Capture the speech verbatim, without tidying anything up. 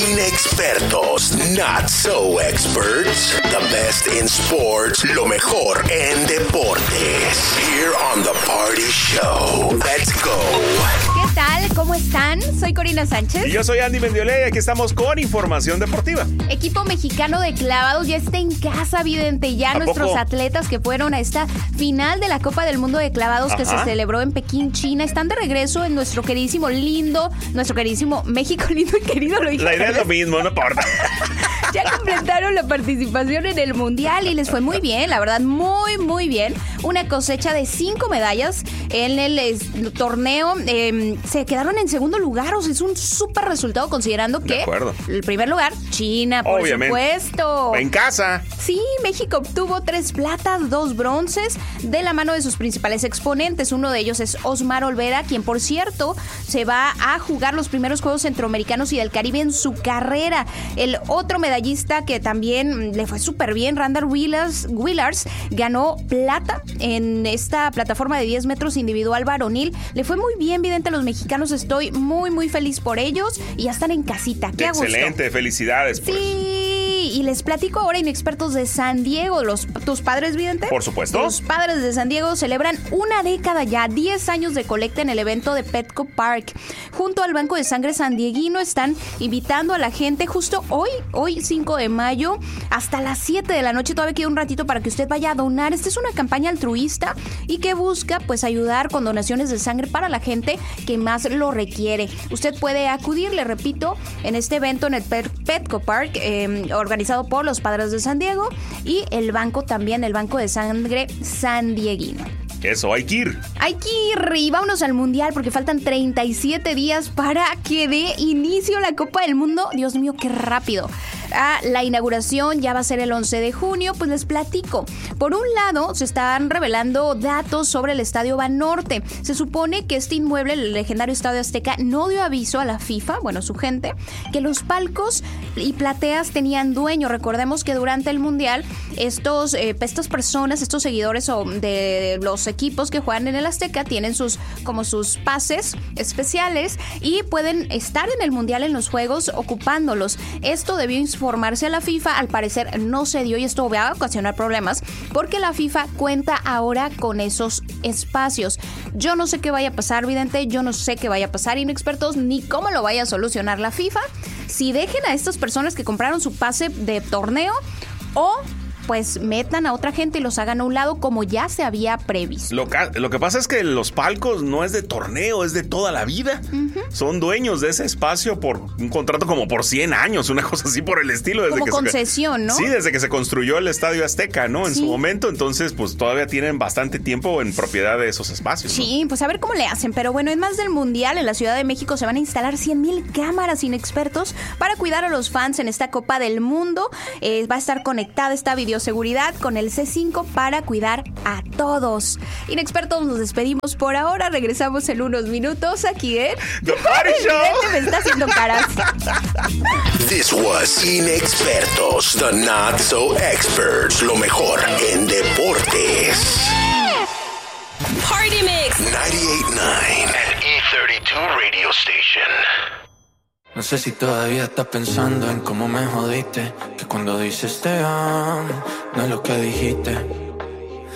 Inexpertos, not so experts. The best in sports, lo mejor en deportes. Here on the Party Show. Let's go. ¿Qué tal? ¿Cómo están? Soy Corina Sánchez. Y yo soy Andy Mendiolé y aquí estamos con información deportiva. Equipo mexicano de clavados ya está en casa, vidente. Ya nuestros poco? atletas que fueron a esta final de la Copa del Mundo de Clavados que Ajá. se celebró en Pekín, China, están de regreso en nuestro queridísimo lindo, nuestro queridísimo México lindo y querido. Lo dije La idea es lo ¿verdad? mismo, no importa. Ya completaron la participación en el Mundial y les fue muy bien, la verdad, muy, muy bien. Una cosecha de cinco medallas en el es, torneo. Eh, se quedaron en segundo lugar, o sea, es un súper resultado considerando que el primer lugar, China, por Obviamente. supuesto. En casa. Sí, México obtuvo tres platas, dos bronces de la mano de sus principales exponentes. Uno de ellos es Osmar Olvera, quien, por cierto, se va a jugar los primeros Juegos Centroamericanos y del Caribe en su carrera. El otro medallista que también le fue súper bien, Randall Willars, Willars, ganó plata en esta plataforma de diez metros individual varonil. Le fue muy bien, vidente, a los mexicanos. Estoy muy, muy feliz por ellos y ya están en casita. ¡Qué a gusto! Excelente, felicidades. Pues. Sí, y les platico ahora, inexpertos de San Diego, los, tus padres, vidente. Por supuesto. Los padres de San Diego celebran una década ya, diez años de colecta en el evento de Petco Park. Junto al Banco de Sangre Sandieguino están invitando a la gente justo hoy, hoy cinco de mayo, hasta las siete de la noche. Todavía queda un ratito para que usted vaya a donar. Esta es una campaña altruista y que busca pues ayudar con donaciones de sangre para la gente que más lo requiere. Usted puede acudir, le repito, en este evento en el Petco Park, eh, organizado por los padres de San Diego y el banco también, el Banco de Sangre Sandieguino. Eso, hay que ir. Hay que ir y vámonos al Mundial porque faltan treinta y siete días para que dé inicio la Copa del Mundo. Dios mío, qué rápido. Ah, la inauguración ya va a ser el once de junio, pues les platico. Por un lado, se están revelando datos sobre el Estadio Banorte. Se supone que este inmueble, el legendario Estadio Azteca, no dio aviso a la FIFA, bueno, su gente, que los palcos y plateas tenían dueño. Recordemos que durante el Mundial, estos, eh, estas personas, estos seguidores o de los equipos que juegan en el Azteca tienen sus, como sus pases especiales y pueden estar en el Mundial en los juegos ocupándolos. Esto debió informarse a la FIFA, al parecer no se dio y esto va a ocasionar problemas porque la FIFA cuenta ahora con esos espacios. Yo no sé qué vaya a pasar, vidente, yo no sé qué vaya a pasar, inexpertos, ni cómo lo vaya a solucionar la FIFA, si dejen a estas personas que compraron su pase de torneo o pues metan a otra gente y los hagan a un lado como ya se había previsto. Lo, ca- lo que pasa es que los palcos no es de torneo, es de toda la vida. Uh-huh. Son dueños de ese espacio por un contrato como por cien años, una cosa así por el estilo. Desde como que concesión, se, ¿no? Sí, desde que se construyó el Estadio Azteca, ¿no? En sí. su momento, entonces pues todavía tienen bastante tiempo en propiedad de esos espacios. Sí, ¿no? Pues a ver cómo le hacen. Pero bueno, en más del Mundial, en la Ciudad de México se van a instalar cien mil cámaras inexpertos para cuidar a los fans en esta Copa del Mundo. Eh, va a estar conectada esta videoseguridad con el C cinco para cuidar a todos. Inexpertos, nos despedimos por ahora. Regresamos en unos minutos aquí en The Party Show. Me está haciendo caras. This was Inexpertos, the not so experts. Lo mejor en deportes. Party Mix ninety-eight point nine and E thirty-two Radio Station. No sé si todavía estás pensando en cómo me jodiste, que cuando dices te amo, no es lo que dijiste.